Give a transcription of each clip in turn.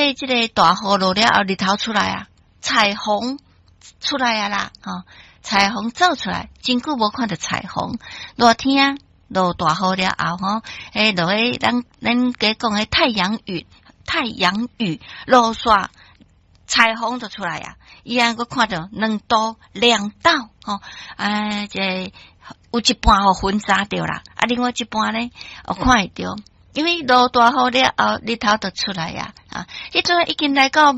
这个大雨落了后，日头出来啊，彩虹出来啊啦，彩虹走出来，真久无看到彩虹。热天落大雨了后，落去咱家讲的太阳雨落煞，彩虹就出来啊。伊个看到两道亮道，这有一半分杂掉啦，另外一半呢，看会到。因为落大雨了后，日头就出来呀，迄阵已经来到要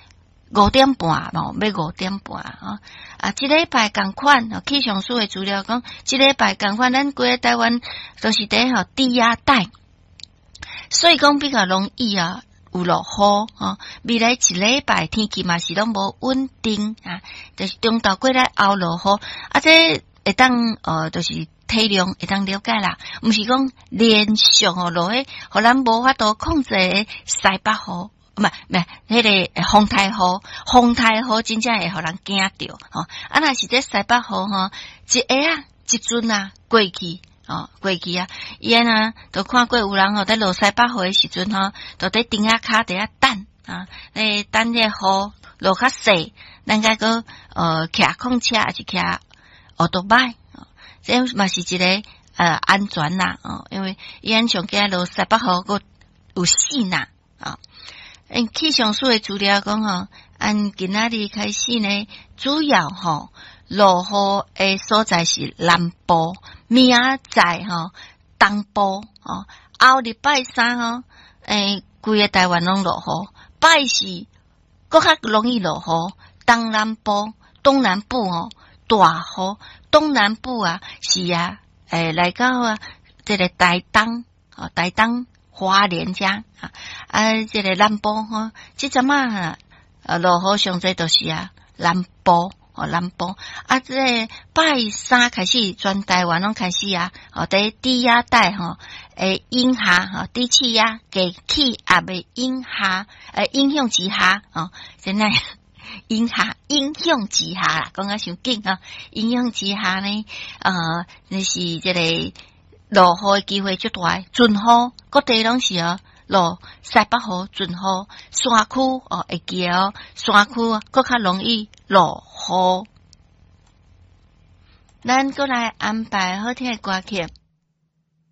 5点半咯，要5点半一礼拜同款，气象署的资料讲，一礼拜同款，咱规个台湾都是伫低压带，所以讲比较容易有落雨未来一礼拜天气嘛是拢无稳定就是中昼过来后落雨这会当就是体量会当了解啦，毋是讲连续落去，互咱无法度控制的西北雨，唔系迄个风台雨真正会互人惊着若是这西北雨一下一阵过去伊都看过有人在落西北雨的时阵都在顶下骹底下等等这雨落较细，咱个个骑空车还是骑奥多拜。这嘛是一个安全啦因为伊上加落西北雨个有死啦气象署的资料讲今仔日开始呢，主要落雨的所在是南部，明仔载东部后日拜三规个台湾拢落雨，拜四搁较容易落雨，东南部大雨。东南部是来到这个台东花莲遮这个南部这阵落雨上侪都是南部这个拜三开始全台湾拢开始在低压带影下低气压低气压的影下影响之下现在影响之下啦，讲啊伤紧影响之下呢，就是这个落雨的机会最大，准雨各地拢是落西北雨准雨，山区会记山区更较容易落雨。咱过来安排好听的歌曲。